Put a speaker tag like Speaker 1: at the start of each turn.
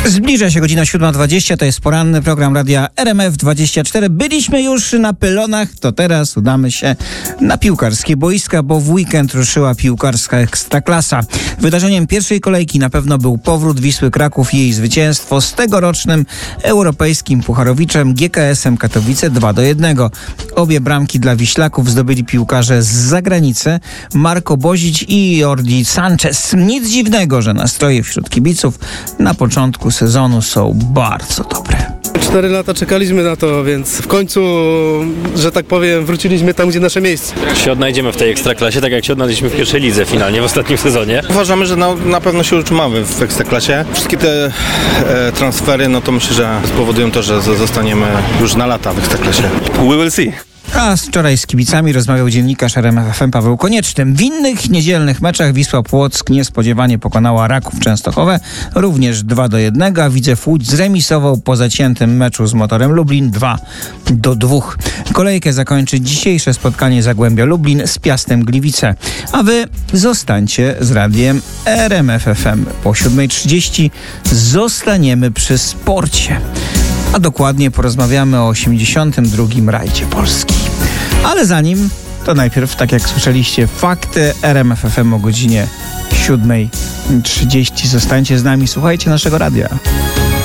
Speaker 1: Zbliża się godzina 7:20, to jest poranny program radia RMF24. Byliśmy już na pylonach, to teraz udamy się na piłkarskie boiska, bo w weekend ruszyła piłkarska ekstraklasa. Wydarzeniem pierwszej kolejki na pewno był powrót Wisły Kraków i jej zwycięstwo z tegorocznym europejskim pucharowiczem GKS-em Katowice 2-1. Obie bramki dla Wiślaków zdobyli piłkarze z zagranicy, Marco Bozic i Jordi Sanchez. Nic dziwnego, że nastroje wśród kibiców na początku sezonu są bardzo dobre.
Speaker 2: 4 lata czekaliśmy na to, więc w końcu, że tak powiem, wróciliśmy tam, gdzie nasze miejsce.
Speaker 3: Się odnajdziemy w tej ekstraklasie, tak jak się odnaleźliśmy w pierwszej lidze finalnie w ostatnim sezonie.
Speaker 4: Uważamy, że na pewno się utrzymamy w ekstraklasie. Wszystkie te transfery, no to myślę, że spowodują to, że zostaniemy już na lata w ekstraklasie. We will see.
Speaker 1: A wczoraj z kibicami rozmawiał dziennikarz RMF FM Paweł Konieczny. W innych niedzielnych meczach Wisła Płock niespodziewanie pokonała Raków Częstochowe, również 2-1, a Widzew Łódź zremisował po zaciętym meczu z Motorem Lublin 2-2. Kolejkę zakończy dzisiejsze spotkanie Zagłębia Lublin z Piastem Gliwice. A wy zostańcie z radiem RMF FM. Po 7:30 zostaniemy przy sporcie. A dokładnie porozmawiamy o 82. rajdzie Polski. Ale zanim, to najpierw, tak jak słyszeliście, fakty RMF FM o godzinie 7:30. Zostańcie z nami, słuchajcie naszego radia.